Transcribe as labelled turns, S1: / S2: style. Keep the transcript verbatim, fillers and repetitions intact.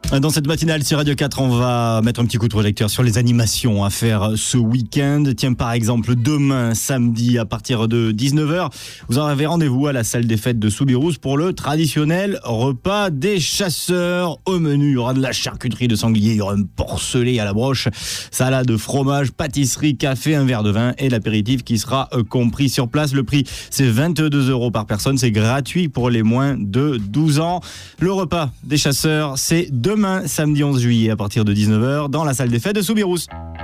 S1: Dans cette matinale sur Radio quatre, on va mettre un petit coup de projecteur sur les animations à faire ce week-end. Tiens, par exemple, demain, samedi, à partir de dix-neuf heures, vous en avez rendez-vous à la salle des fêtes de Soubirous pour le traditionnel repas des chasseurs. Au menu, il y aura de la charcuterie de sanglier, il y aura un porcelet à la broche, salade, fromage, pâtisserie, café, un verre de vin et l'apéritif qui sera compris sur place. Le prix, c'est vingt-deux euros par personne. C'est gratuit pour les moins de douze ans. Le repas des chasseurs, c'est demain, samedi onze juillet, à partir de dix-neuf heures, dans la salle des fêtes de Soubirous.